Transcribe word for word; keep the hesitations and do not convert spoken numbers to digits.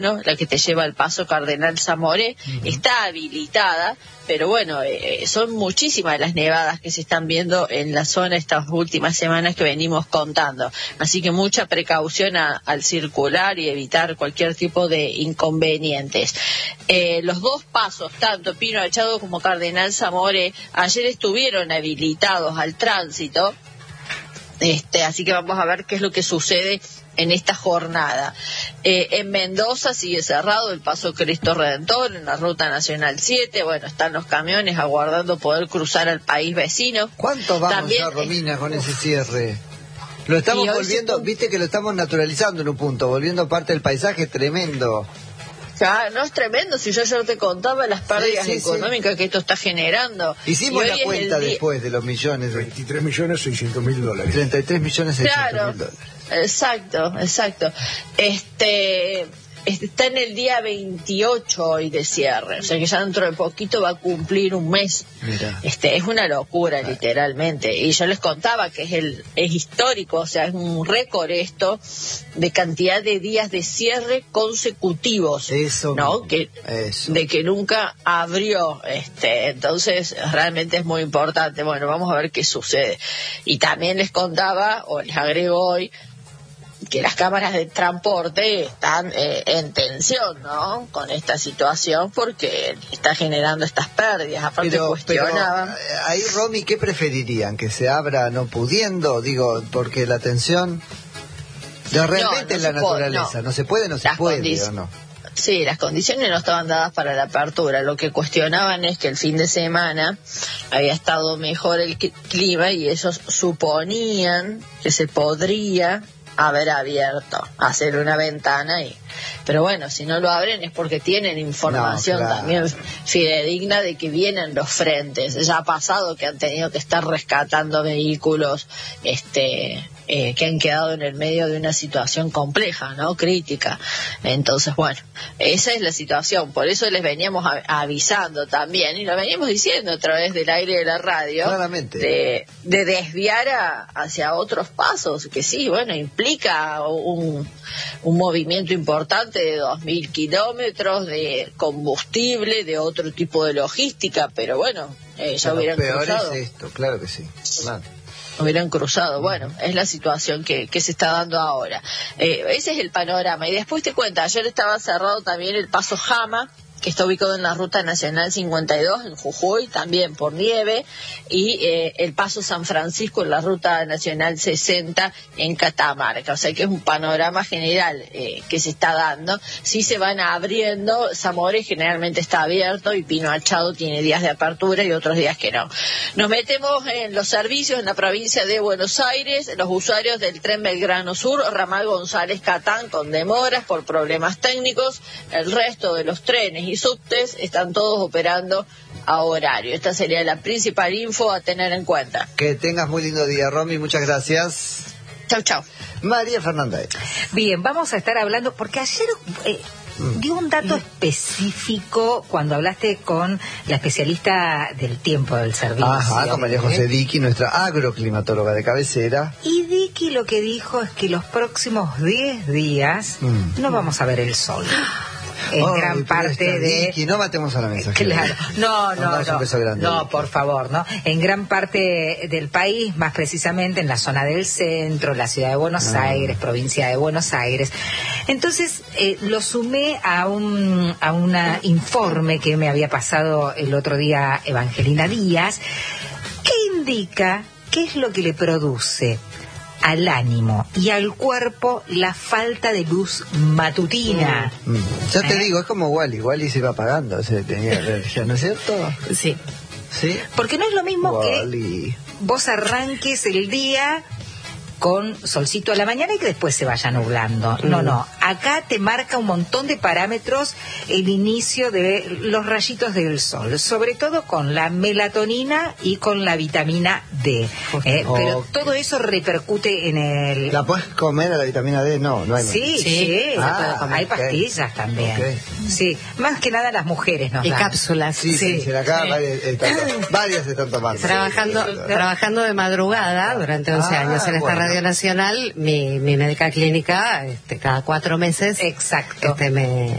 ¿no? La que te lleva al paso Cardenal Zamoré, uh-huh. está habilitada, pero bueno, eh, son muchísimas las nevadas que se están viendo en la zona estas últimas semanas que venimos contando, así que mucha precaución a, al circular y evitar cualquier tipo de inconvenientes. Eh, los dos pasos, tanto Pino Achado como Cardenal Zamoré, ayer estuvieron habilitados al tránsito, este, así que vamos a ver qué es lo que sucede en esta jornada. Eh, en Mendoza sigue cerrado el paso Cristo Redentor en la Ruta Nacional siete. Bueno, están los camiones aguardando poder cruzar al país vecino. ¿Cuánto vamos También, ya, Romina, con eh, ese cierre? Lo estamos volviendo, se... viste que lo estamos naturalizando en un punto, volviendo parte del paisaje tremendo. Ya, no es tremendo, si yo ayer te contaba las pérdidas sí, sí, económicas sí. que esto está generando. Hicimos la cuenta después de los millones. veintitrés millones seiscientos mil dólares. treinta y tres millones seiscientos claro, mil dólares. Exacto, exacto. Este... Está en el día veintiocho hoy de cierre, o sea que ya dentro de poquito va a cumplir un mes. Mirá. Este, es una locura, ah. literalmente. Y yo les contaba que es el es histórico, o sea, es un récord esto de cantidad de días de cierre consecutivos. Eso. ¿No? Que, eso. De que nunca abrió. Este, entonces, realmente es muy importante. Bueno, vamos a ver qué sucede. Y también les contaba, o les agrego hoy, que las cámaras de transporte están eh, en tensión, ¿no? Con esta situación porque está generando estas pérdidas. Aparte pero, cuestionaban. Pero, ahí, Romy, ¿qué preferirían? ¿Que se abra no pudiendo? Digo, porque la tensión de repente en no, no la naturaleza. Puede, no. no se puede, no se las puede, ¿o no? Sí, las condiciones no estaban dadas para la apertura. Lo que cuestionaban es que el fin de semana había estado mejor el clima y ellos suponían que se podría haber abierto, hacer una ventana y pero bueno, si no lo abren es porque tienen información no, claro. también fidedigna de que vienen los frentes. Ya ha pasado que han tenido que estar rescatando vehículos este eh, que han quedado en el medio de una situación compleja, ¿no? Crítica. Entonces, bueno, esa es la situación. Por eso les veníamos a, avisando también, y lo veníamos diciendo a través del aire de la radio, claramente, de, de desviar a, hacia otros pasos, que sí, bueno, implica un, un movimiento importante de dos mil kilómetros de combustible, de otro tipo de logística, pero bueno, eh, ya hubieran peor cruzado. Es esto, claro que sí, claro. Hubieran cruzado, bueno, es la situación que, que se está dando ahora. Eh, ese es el panorama. Y después te cuenta, ayer estaba cerrado también el paso Jama, que está ubicado en la Ruta Nacional cincuenta y dos en Jujuy, también por nieve, y eh, el paso San Francisco en la Ruta Nacional sesenta en Catamarca. O sea que es un panorama general eh, que se está dando. Sí se van abriendo, Zamoré generalmente está abierto y Pino Achado tiene días de apertura y otros días que no. Nos metemos en los servicios en la provincia de Buenos Aires. Los usuarios del tren Belgrano Sur, ramal González Catán, con demoras por problemas técnicos. El resto de los trenes y subtes están todos operando a horario. Esta sería la principal info a tener en cuenta. Que tengas muy lindo día, Romy, muchas gracias. Chau, chau. María Fernández. Bien, vamos a estar hablando, porque ayer eh, mm. dio un dato mm. específico cuando hablaste con la especialista del tiempo del servicio. Ajá, con María José Diqui, nuestra agroclimatóloga de cabecera. Y Diqui lo que dijo es que los próximos diez días mm. no vamos a ver el sol. En oh, gran parte de... Y no matemos a la mensajera. Claro. No, no, no. No, no, por favor, ¿no? En gran parte del país, más precisamente en la zona del centro, la ciudad de Buenos ah. Aires, provincia de Buenos Aires. Entonces, eh, lo sumé a un a un informe que me había pasado el otro día Evangelina Díaz, que indica qué es lo que le produce al ánimo y al cuerpo la falta de luz matutina. Mm. Mm. Ya te ¿Eh? digo, es como Wally, Wally se va apagando, se tenía ya, ¿no es cierto? Sí. ¿Sí? Porque no es lo mismo Wally. que vos arranques el día con solcito a la mañana y que después se vaya nublando. Mm. No, no. Acá te marca un montón de parámetros el inicio de los rayitos del sol, sobre todo con la melatonina y con la vitamina D. ¿eh? Oh, Pero okay. todo eso repercute en el... ¿La puedes comer a la vitamina D? No, no hay. Sí, sí, sí ah, hay okay. pastillas también. Okay. Sí, más que nada las mujeres nos y dan. cápsulas. Sí, sí, sí acá sí. Varias, están, varias se están tomando. Trabajando, sí, trabajando de madrugada durante once ah, años en esta bueno. radio nacional, mi, mi médica clínica, este, cada cuatro meses, exacto, este, me